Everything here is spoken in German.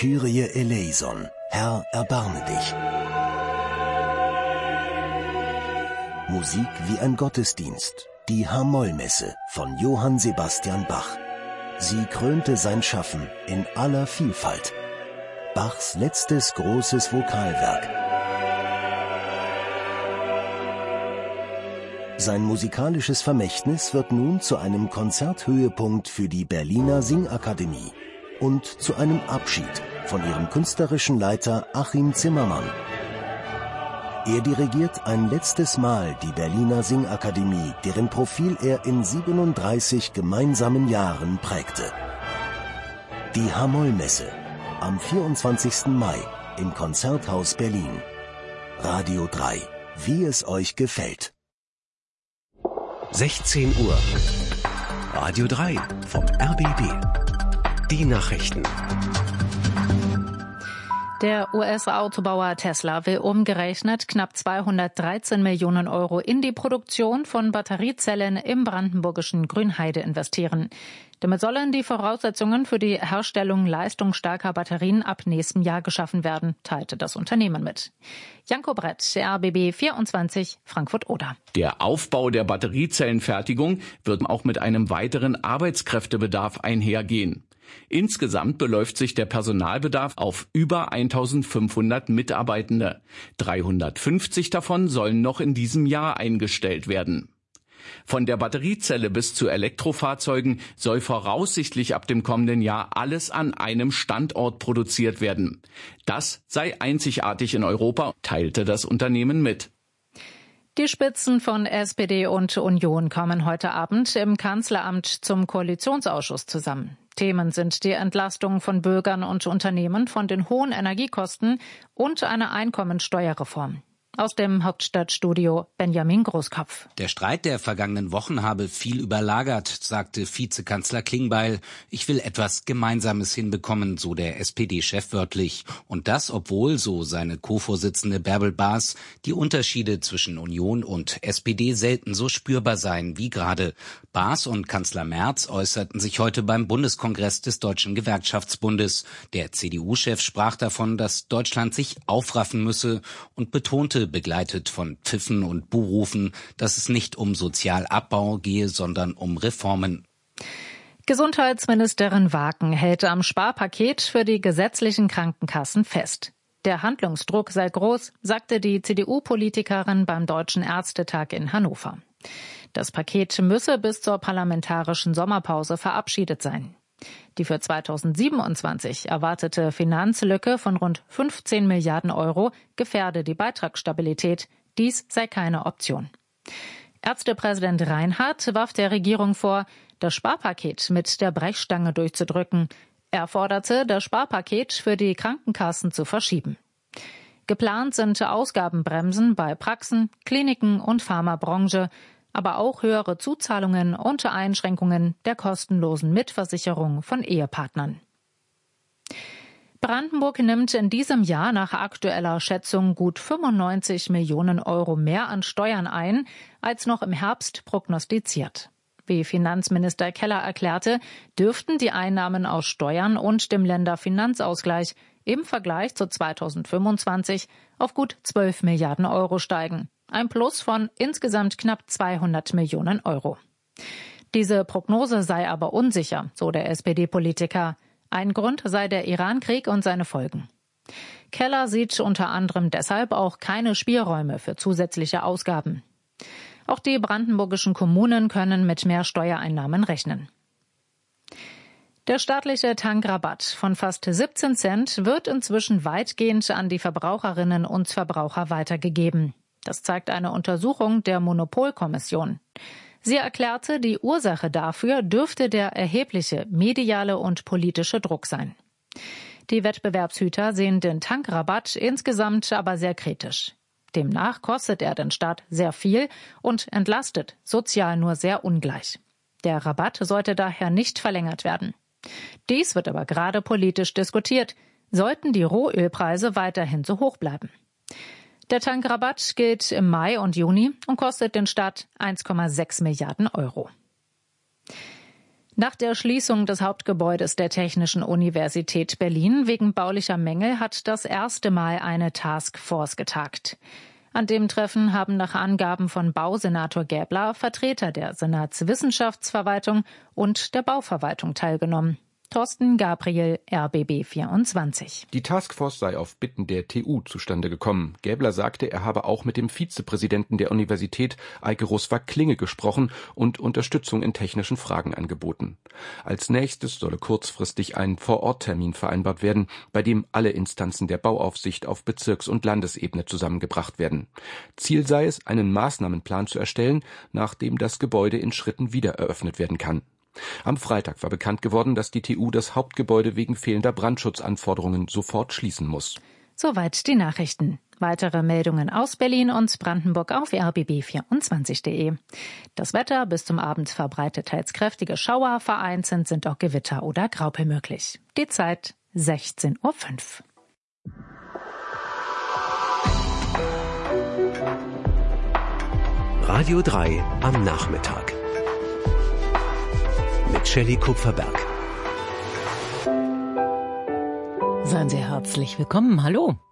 Kyrie eleison, Herr, erbarme dich. Musik wie ein Gottesdienst, die H-Moll-Messe von Johann Sebastian Bach. Sie krönte sein Schaffen in aller Vielfalt. Bachs letztes großes Vokalwerk. Sein musikalisches Vermächtnis wird nun zu einem Konzerthöhepunkt für die Berliner Singakademie und zu einem Abschied von ihrem künstlerischen Leiter Achim Zimmermann. Er dirigiert ein letztes Mal die Berliner Singakademie, deren Profil er in 37 gemeinsamen Jahren prägte. Die H-Moll-Messe am 24. Mai im Konzerthaus Berlin. Radio 3, wie es euch gefällt. 16 Uhr. Radio 3 vom RBB. Die Nachrichten. Der US-Autobauer Tesla will umgerechnet knapp 213 Millionen Euro in die Produktion von Batteriezellen im brandenburgischen Grünheide investieren. Damit sollen die Voraussetzungen für die Herstellung leistungsstarker Batterien ab nächstem Jahr geschaffen werden, teilte das Unternehmen mit. Janko Brett, RBB 24, Frankfurt-Oder. Der Aufbau der Batteriezellenfertigung wird auch mit einem weiteren Arbeitskräftebedarf einhergehen. Insgesamt beläuft sich der Personalbedarf auf über 1500 Mitarbeitende. 350 davon sollen noch in diesem Jahr eingestellt werden. Von der Batteriezelle bis zu Elektrofahrzeugen soll voraussichtlich ab dem kommenden Jahr alles an einem Standort produziert werden. Das sei einzigartig in Europa, teilte das Unternehmen mit. Die Spitzen von SPD und Union kommen heute Abend im Kanzleramt zum Koalitionsausschuss zusammen. Themen sind die Entlastung von Bürgern und Unternehmen von den hohen Energiekosten und eine Einkommensteuerreform. Aus dem Hauptstadtstudio Benjamin Großkopf. Der Streit der vergangenen Wochen habe viel überlagert, sagte Vizekanzler Klingbeil. Ich will etwas Gemeinsames hinbekommen, so der SPD-Chef wörtlich. Und das, obwohl, so seine Co-Vorsitzende Bärbel Baas, die Unterschiede zwischen Union und SPD selten so spürbar seien wie gerade. Baas und Kanzler Merz äußerten sich heute beim Bundeskongress des Deutschen Gewerkschaftsbundes. Der CDU-Chef sprach davon, dass Deutschland sich aufraffen müsse und betonte, begleitet von Pfiffen und Buhrufen, dass es nicht um Sozialabbau gehe, sondern um Reformen. Gesundheitsministerin Waken hält am Sparpaket für die gesetzlichen Krankenkassen fest. Der Handlungsdruck sei groß, sagte die CDU-Politikerin beim Deutschen Ärztetag in Hannover. Das Paket müsse bis zur parlamentarischen Sommerpause verabschiedet sein. Die für 2027 erwartete Finanzlücke von rund 15 Milliarden Euro gefährde die Beitragsstabilität. Dies sei keine Option. Ärztepräsident Reinhardt warf der Regierung vor, das Sparpaket mit der Brechstange durchzudrücken. Er forderte, das Sparpaket für die Krankenkassen zu verschieben. Geplant sind Ausgabenbremsen bei Praxen, Kliniken und Pharmabranche, aber auch höhere Zuzahlungen und Einschränkungen der kostenlosen Mitversicherung von Ehepartnern. Brandenburg nimmt in diesem Jahr nach aktueller Schätzung gut 95 Millionen Euro mehr an Steuern ein, als noch im Herbst prognostiziert. Wie Finanzminister Keller erklärte, dürften die Einnahmen aus Steuern und dem Länderfinanzausgleich im Vergleich zu 2025 auf gut 12 Milliarden Euro steigen. Ein Plus von insgesamt knapp 200 Millionen Euro. Diese Prognose sei aber unsicher, so der SPD-Politiker. Ein Grund sei der Iran-Krieg und seine Folgen. Keller sieht unter anderem deshalb auch keine Spielräume für zusätzliche Ausgaben. Auch die brandenburgischen Kommunen können mit mehr Steuereinnahmen rechnen. Der staatliche Tankrabatt von fast 17 Cent wird inzwischen weitgehend an die Verbraucherinnen und Verbraucher weitergegeben. Das zeigt eine Untersuchung der Monopolkommission. Sie erklärte, die Ursache dafür dürfte der erhebliche mediale und politische Druck sein. Die Wettbewerbshüter sehen den Tankrabatt insgesamt aber sehr kritisch. Demnach kostet er den Staat sehr viel und entlastet sozial nur sehr ungleich. Der Rabatt sollte daher nicht verlängert werden. Dies wird aber gerade politisch diskutiert. Sollten die Rohölpreise weiterhin so hoch bleiben? Der Tankrabatt gilt im Mai und Juni und kostet den Staat 1,6 Milliarden Euro. Nach der Schließung des Hauptgebäudes der Technischen Universität Berlin wegen baulicher Mängel hat das erste Mal eine Taskforce getagt. An dem Treffen haben nach Angaben von Bausenator Gäbler Vertreter der Senatswissenschaftsverwaltung und der Bauverwaltung teilgenommen. Thorsten Gabriel, RBB 24. Die Taskforce sei auf Bitten der TU zustande gekommen. Gäbler sagte, er habe auch mit dem Vizepräsidenten der Universität, Eike Roswag-Klinge, gesprochen und Unterstützung in technischen Fragen angeboten. Als nächstes solle kurzfristig ein Vor-Ort-Termin vereinbart werden, bei dem alle Instanzen der Bauaufsicht auf Bezirks- und Landesebene zusammengebracht werden. Ziel sei es, einen Maßnahmenplan zu erstellen, nachdem das Gebäude in Schritten wieder eröffnet werden kann. Am Freitag war bekannt geworden, dass die TU das Hauptgebäude wegen fehlender Brandschutzanforderungen sofort schließen muss. Soweit die Nachrichten. Weitere Meldungen aus Berlin und Brandenburg auf rbb24.de. Das Wetter: bis zum Abend verbreitet teils kräftige Schauer, vereinzelt sind auch Gewitter oder Graupel möglich. Die Zeit 16:05 Uhr. Radio 3 am Nachmittag. Mit Shelley Kupferberg. Seien Sie herzlich willkommen. Hallo.